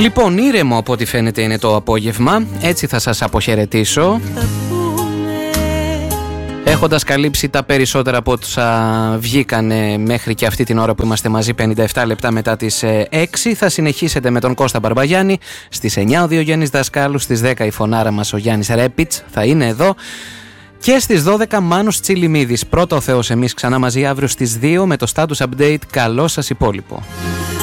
Λοιπόν, ήρεμο από ό,τι φαίνεται είναι το απόγευμα. Έτσι θα σας αποχαιρετήσω, έχοντας καλύψει τα περισσότερα από όσα βγήκανε μέχρι και αυτή την ώρα που είμαστε μαζί, 57 λεπτά μετά τις 6. Θα συνεχίσετε με τον Κώστα Μπαρμπαγιάννη. Στις 9 ο Διογέννης Δασκάλου, στις 10 η φωνάρα μας ο Γιάννης Ρέπιτς θα είναι εδώ. Και στις 12 Μάνος Τσιλιμίδης. Πρώτα ο Θεός, εμείς ξανά μαζί αύριο στις 2 με το status update. Καλό σας υπόλοιπο.